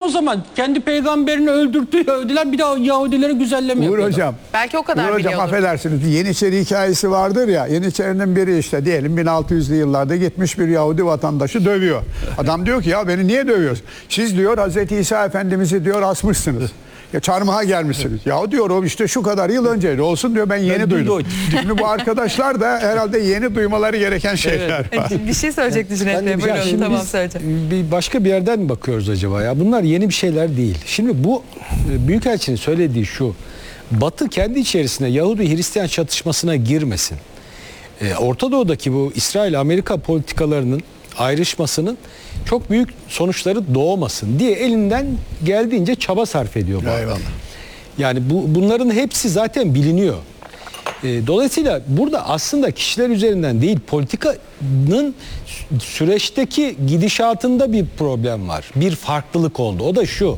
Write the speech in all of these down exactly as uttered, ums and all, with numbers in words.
zaman kendi peygamberini öldürttü, öldüler, bir daha Yahudileri güzelleme Uğur yapıyordu. Hocam. Belki o kadar Uğur Hocam biliyordur. affedersiniz. Yeniçeri hikayesi vardır ya. Yeniçerinin biri işte diyelim bin altı yüzlü yıllarda gitmiş bir Yahudi vatandaşı dövüyor. Adam diyor ki ya beni niye dövüyorsun? Siz diyor Hazreti İsa Efendimiz'i diyor asmışsınız. Ya çarmıha gelmişsiniz. Ya diyor o işte şu kadar yıl önce olsun diyor ben yeni Ben duydum. duydum. Şimdi bu arkadaşlar da herhalde yeni duymaları gereken şeyler var. Bir şey söyleyecekti Cüneyt Ben de Bey. bir şey- Buyurun, şimdi tamam biz söyleyeceğim. bir başka bir yerden mi bakıyoruz acaba ya? Bunlar yeni bir şeyler değil. Şimdi bu e, Büyükelçinin söylediği şu. Batı kendi içerisinde Yahudi-Hristiyan çatışmasına girmesin. E, Orta Doğu'daki bu İsrail-Amerika politikalarının ayrışmasının çok büyük sonuçları doğmasın diye elinden geldiğince çaba sarf ediyor. Bu Eyvallah. Yani bu, bunların hepsi zaten biliniyor. E, dolayısıyla burada aslında kişiler üzerinden değil, politikanın süreçteki gidişatında bir problem var. Bir farklılık oldu. O da şu.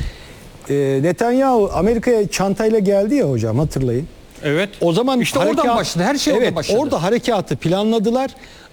E, Netanyahu Amerika'ya çantayla geldi ya hocam, hatırlayın. Evet. O zaman İşte oradan başladı. Her şey evet, oradan başladı. Orada harekatı planladılar.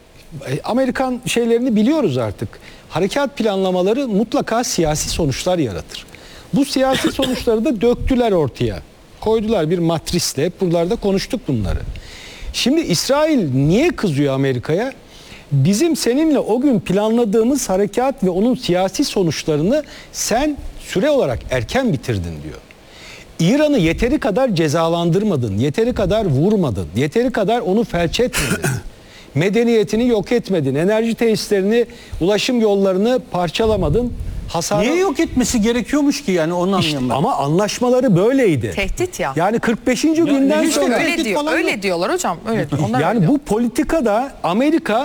E, Amerikan şeylerini biliyoruz artık. Harekat planlamaları mutlaka siyasi sonuçlar yaratır. Bu siyasi sonuçları da döktüler ortaya. Koydular bir matrisle. Hep buralarda konuştuk bunları. Şimdi İsrail niye kızıyor Amerika'ya? Bizim seninle o gün planladığımız harekat ve onun siyasi sonuçlarını sen süre olarak erken bitirdin diyor. İran'ı yeteri kadar cezalandırmadın, yeteri kadar vurmadın, yeteri kadar onu felç etmedin. Medeniyetini yok etmedin, enerji tesislerini, ulaşım yollarını parçalamadın. Hasar... Niye yok etmesi gerekiyormuş ki yani onu İşte, anlayamadım. ama anlaşmaları böyleydi. Tehdit ya. Yani kırk beşinci günden hiç de sonra... tehdit Öyle diyor. falan Öyle yok. diyorlar hocam. Öyle. Onlar Yani öyle bu politikada Amerika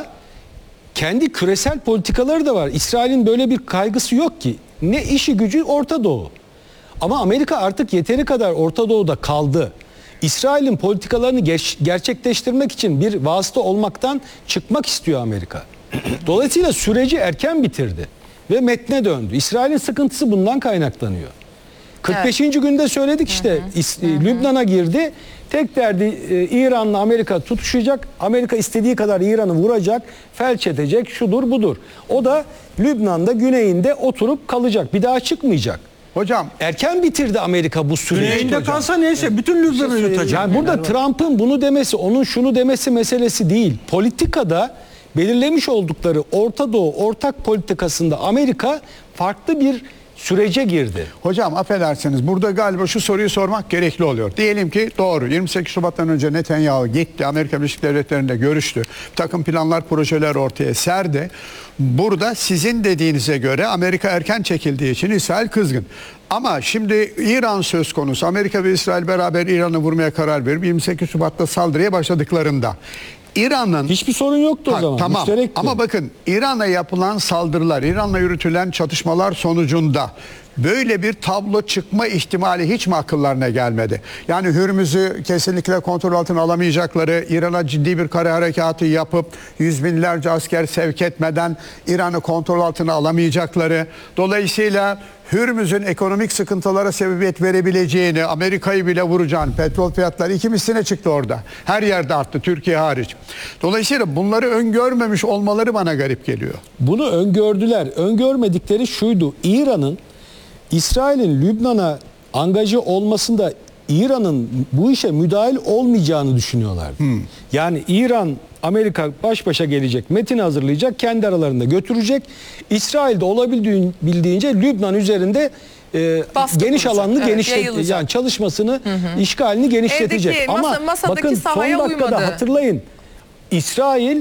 kendi küresel politikaları da var. İsrail'in böyle bir kaygısı yok ki. Ne işi gücü Orta Doğu. Ama Amerika artık yeteri kadar Orta Doğu'da kaldı. İsrail'in politikalarını geç, gerçekleştirmek için bir vasıta olmaktan çıkmak istiyor Amerika. Dolayısıyla süreci erken bitirdi ve metne döndü. İsrail'in sıkıntısı bundan kaynaklanıyor. kırk beşinci günde söyledik işte, İs- Lübnan'a girdi. Tek derdi e, İran'la Amerika tutuşacak. Amerika istediği kadar İran'ı vuracak, felç edecek, şudur budur. O da Lübnan'da güneyinde oturup kalacak. Bir daha çıkmayacak. Hocam Erken bitirdi Amerika bu süreci. Güneyinde hocam. kalsa neyse bütün Lübnan'ı yutacak. Yani burada Trump'ın bunu demesi, onun şunu demesi meselesi değil. Politikada belirlemiş oldukları Orta Doğu ortak politikasında Amerika farklı bir sürece girdi. Hocam affedersiniz burada galiba şu soruyu sormak gerekli oluyor. Diyelim ki doğru yirmi sekiz Şubat'tan önce Netanyahu gitti Amerika Birleşik Devletleri'nde görüştü. Bir takım planlar projeler ortaya serdi. Burada sizin dediğinize göre Amerika erken çekildiği için İsrail kızgın. Ama şimdi İran söz konusu. Amerika ve İsrail beraber İran'ı vurmaya karar verip yirmi sekiz Şubat'ta saldırıya başladıklarında İran'ın Hiçbir sorun yoktu Ha, o zaman. Tamam Müşterekti. ama bakın İran'a yapılan saldırılar, İran'la yürütülen çatışmalar sonucunda böyle bir tablo çıkma ihtimali hiç mi akıllarına gelmedi? Yani Hürmüz'ü kesinlikle kontrol altına alamayacakları, İran'a ciddi bir kare harekatı yapıp yüz binlerce asker sevk etmeden İran'ı kontrol altına alamayacakları, dolayısıyla Hürmüz'ün ekonomik sıkıntılara sebebiyet verebileceğini, Amerika'yı bile vuracağını, petrol fiyatları iki misline çıktı orada. Her yerde arttı, Türkiye hariç. Dolayısıyla bunları öngörmemiş olmaları bana garip geliyor. Bunu öngördüler. Öngörmedikleri şuydu. İran'ın İsrail'in Lübnan'a angaje olmasında İran'ın bu işe müdahil olmayacağını düşünüyorlar. Hmm. Yani İran, Amerika baş başa gelecek, metin hazırlayacak, kendi aralarında götürecek. İsrail de olabildiğince Lübnan üzerinde e, Baskı geniş kuracak. alanını Evet, genişlet, yayılacak. yani çalışmasını, hı hı. işgalini genişletecek. Evdeki, Ama masa, masadaki bakın son sahaya dakikada uymadı. hatırlayın. İsrail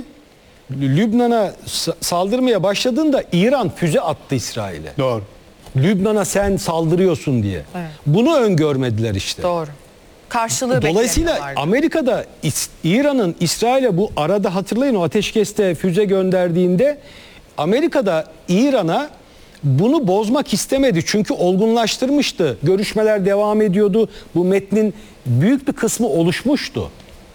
Lübnan'a saldırmaya başladığında İran füze attı İsrail'e. Doğru. Lübnan'a sen saldırıyorsun diye. Evet. Bunu öngörmediler işte. Doğru. Karşılığı Dolayısıyla beklemiyorlardı. Amerika'da İs- İran'ın İsrail'e bu arada hatırlayın o ateşkeste füze gönderdiğinde Amerika'da İran'a bunu bozmak istemedi. Çünkü olgunlaştırmıştı. Görüşmeler devam ediyordu. Bu metnin büyük bir kısmı oluşmuştu.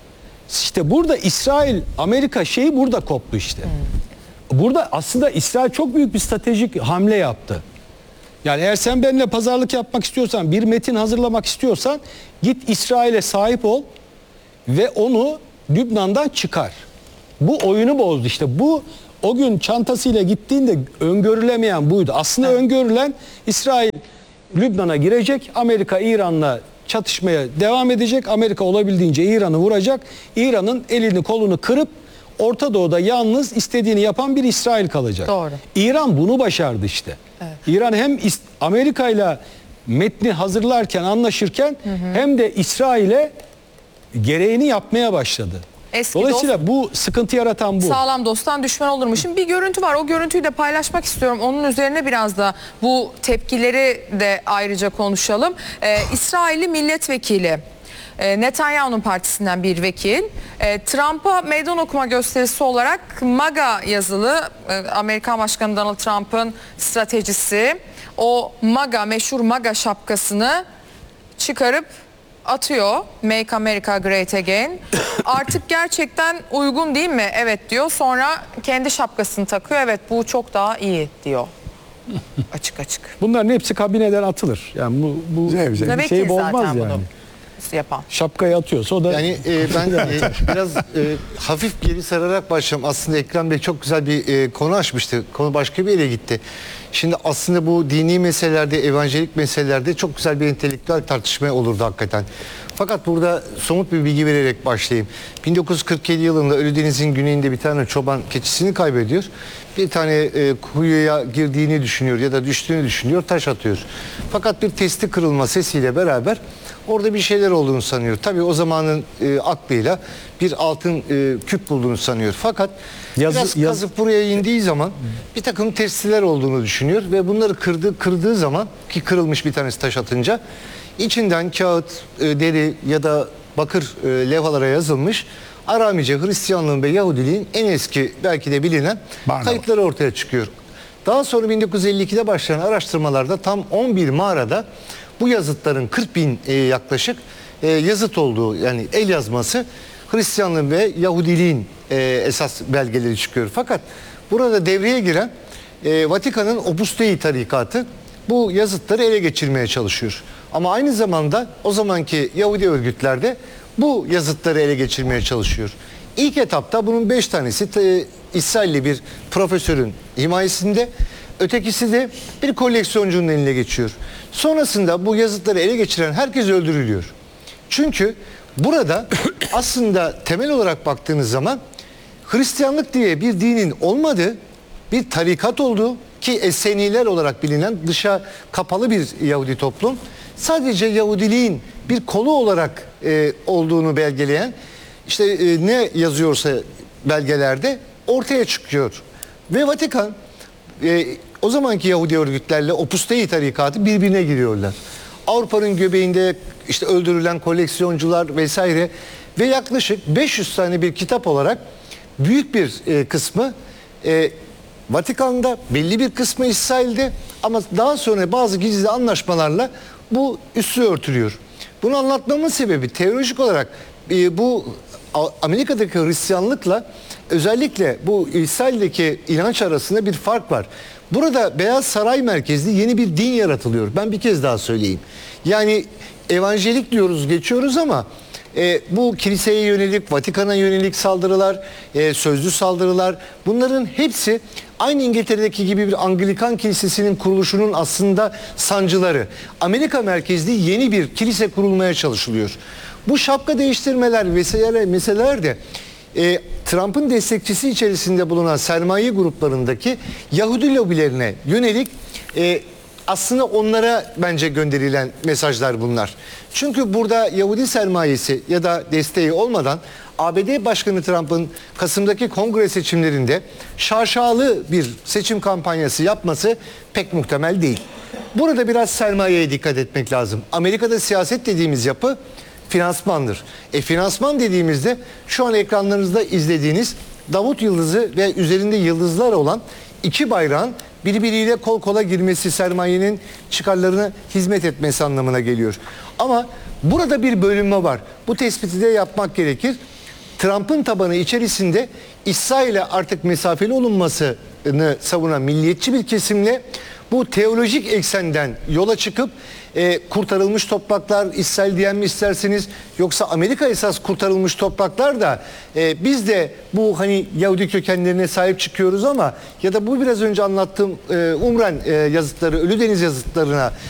İşte burada İsrail, Amerika şeyi burada koptu işte. Hmm. Burada aslında İsrail çok büyük bir stratejik hamle yaptı. Yani eğer sen benimle pazarlık yapmak istiyorsan, bir metin hazırlamak istiyorsan git İsrail'e sahip ol ve onu Lübnan'dan çıkar. Bu oyunu bozdu işte. Bu o gün çantasıyla gittiğinde öngörülemeyen buydu. Aslında evet. öngörülen İsrail Lübnan'a girecek, Amerika İran'la çatışmaya devam edecek. Amerika olabildiğince İran'ı vuracak. İran'ın elini kolunu kırıp Orta Doğu'da yalnız istediğini yapan bir İsrail kalacak. Doğru. İran bunu başardı işte. Evet. İran hem Amerika ile metni hazırlarken, anlaşırken hı hı. hem de İsrail'e gereğini yapmaya başladı. Eski Dolayısıyla dost, bu sıkıntı yaratan bu. Sağlam dosttan düşman olur mu? Şimdi bir görüntü var. O görüntüyü de paylaşmak istiyorum. Onun üzerine biraz da bu tepkileri de ayrıca konuşalım. Ee, İsrailli milletvekili, Netanyahu'nun partisinden bir vekil, Trump'a meydan okuma gösterisi olarak MAGA yazılı, Amerikan Başkanı Donald Trump'ın stratejisi, o MAGA, meşhur MAGA şapkasını çıkarıp atıyor. Make America Great Again. Artık gerçekten uygun değil mi? Evet diyor. Sonra kendi şapkasını takıyor. Evet, bu çok daha iyi diyor. Açık açık. Bunların hepsi kabineden atılır. Yani bu, bu Zevzek. şeyi bozmaz yani. Bunu yapan. Şapkayı atıyorsa o da... Yani e, ben e, biraz e, hafif geri sararak başlayayım. Aslında Ekrem Bey çok güzel bir e, konu açmıştı. Konu başka bir yere gitti. Şimdi aslında bu dini meselelerde, evanjelik meselelerde çok güzel bir entelektüel tartışma olurdu hakikaten. Fakat burada somut bir bilgi vererek başlayayım. bin dokuz yüz kırk yedi yılında Ölüdeniz'in güneyinde bir tane çoban keçisini kaybediyor. Bir tane e, kuyuya girdiğini düşünüyor ya da düştüğünü düşünüyor, taş atıyor. Fakat bir testi kırılma sesiyle beraber orada bir şeyler olduğunu sanıyor. Tabii o zamanın e, aklıyla bir altın e, küp bulduğunu sanıyor. Fakat Yazı, biraz yaz... kazıp buraya indiği zaman bir takım testiler olduğunu düşünüyor ve bunları kırdı, kırdığı zaman, ki kırılmış bir tanesi taş atınca, içinden kağıt, e, deri ya da bakır e, levhalara yazılmış Aramice, Hristiyanlığın ve Yahudiliğin en eski belki de bilinen Barnav. kayıtları ortaya çıkıyor. Daha sonra bin dokuz yüz elli ikide başlayan araştırmalarda tam on bir mağarada bu yazıtların kırk bin e, yaklaşık e, yazıt olduğu, yani el yazması, Hristiyanlığın ve Yahudiliğin e, esas belgeleri çıkıyor. Fakat burada devreye giren e, Vatikan'ın Opus Dei tarikatı bu yazıtları ele geçirmeye çalışıyor. Ama aynı zamanda o zamanki Yahudi örgütlerde bu yazıtları ele geçirmeye çalışıyor. İlk etapta bunun beş tanesi e, İsrailli bir profesörün himayesinde, ötekisi de bir koleksiyoncunun eline geçiyor. Sonrasında bu yazıtları ele geçiren herkes öldürülüyor. Çünkü burada aslında temel olarak baktığınız zaman Hristiyanlık diye bir dinin olmadığı, bir tarikat olduğu, ki Esseniler olarak bilinen dışa kapalı bir Yahudi toplum, sadece Yahudiliğin bir kolu olarak e, olduğunu belgeleyen, işte e, ne yazıyorsa belgelerde ortaya çıkıyor. Ve Vatikan e, o zamanki Yahudi örgütlerle Opus Dei tarikatı birbirine giriyorlar. Avrupa'nın göbeğinde işte öldürülen koleksiyoncular vesaire ve yaklaşık beş yüz tane bir kitap olarak büyük bir e, kısmı e, Vatikan'da, belli bir kısmı İsrail'de, ama daha sonra bazı gizli anlaşmalarla bu üstü örtülüyor. Bunu anlatmamın sebebi teolojik olarak e, bu Amerika'daki Hristiyanlıkla özellikle bu İsrail'deki inanç arasında bir fark var. Burada Beyaz Saray merkezli yeni bir din yaratılıyor. Ben bir kez daha söyleyeyim. Yani evanjelik diyoruz, geçiyoruz ama e, bu kiliseye yönelik, Vatikan'a yönelik saldırılar, e, sözlü saldırılar, bunların hepsi aynı İngiltere'deki gibi bir Anglikan kilisesinin kuruluşunun aslında sancıları. Amerika merkezli yeni bir kilise kurulmaya çalışılıyor. Bu şapka değiştirmeler vesaire meseleler de e, Trump'ın destekçisi içerisinde bulunan sermaye gruplarındaki Yahudi lobilerine yönelik e, aslında onlara bence gönderilen mesajlar bunlar. Çünkü burada Yahudi sermayesi ya da desteği olmadan A B D Başkanı Trump'ın Kasım'daki kongre seçimlerinde şaşalı bir seçim kampanyası yapması pek muhtemel değil. Burada biraz sermayeye dikkat etmek lazım. Amerika'da siyaset dediğimiz yapı finansmandır. E finansman dediğimizde şu an ekranlarınızda izlediğiniz Davut Yıldızı ve üzerinde yıldızlar olan iki bayrağın birbiriyle kol kola girmesi, sermayenin çıkarlarına hizmet etmesi anlamına geliyor. Ama burada bir bölünme var. Bu tespiti de yapmak gerekir. Trump'ın tabanı içerisinde İsrail'e artık mesafeli olunmasını savunan milliyetçi bir kesimle bu teolojik eksenden yola çıkıp e, kurtarılmış topraklar İsrail diyen mi isterseniz, yoksa Amerika esas kurtarılmış topraklar da e, biz de bu hani Yahudi kökenlerine sahip çıkıyoruz ama, ya da bu biraz önce anlattığım e, Umran e, yazıtları, Ölüdeniz yazıtlarına